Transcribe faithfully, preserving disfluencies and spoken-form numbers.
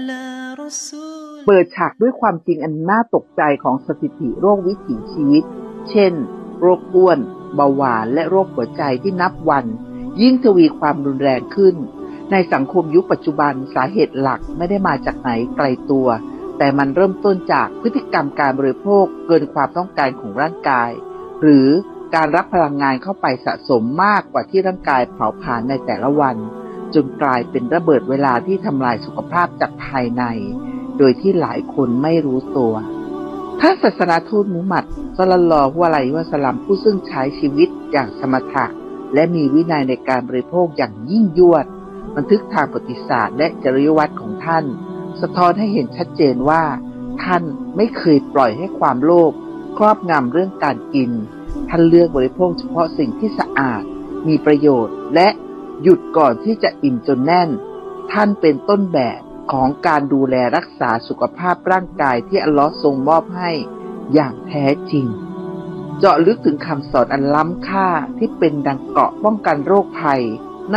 เปิดฉากด้วยความจริงอันน่าตกใจของสถิติโรควิถีชีวิตเช่นโรคอ้วนเบาหวานและโรคหัวใจที่นับวันยิ่งทวีความรุนแรงขึ้นในสังคมยุคปัจจุบันสาเหตุหลักไม่ได้มาจากไหนไกลตัวแต่มันเริ่มต้นจากพฤติกรรมการบริโภคเกินความต้องการของร่างกายหรือการรับพลังงานเข้าไปสะสมมากกว่าที่ร่างกายเผาผลาญในแต่ละวันจนกลายเป็นระเบิดเวลาที่ทำลายสุขภาพจากภายในโดยที่หลายคนไม่รู้ตัวท่านศาสนาทูตมุฮัมมัด ศ็อลลัลลอฮุอะลัยฮิวะซัลลัมผู้ซึ่งใช้ชีวิตอย่างสมถะและมีวินัยในการบริโภคอย่างยิ่งยวดบันทึกทางประวัติศาสตร์และจริยวัตรของท่านสะท้อนให้เห็นชัดเจนว่าท่านไม่เคยปล่อยให้ความโลภครอบงำเรื่องการกินท่านเลือกบริโภคเฉพาะสิ่งที่สะอาดมีประโยชน์และหยุดก่อนที่จะอิ่มจนแน่นท่านเป็นต้นแบบของการดูแลรักษาสุขภาพร่างกายที่อัลเลาะห์ทรงมอบให้อย่างแท้จริงเจาะลึกถึงคำสอนอันล้ำค่าที่เป็นดังเกราะป้องกันโรคภัย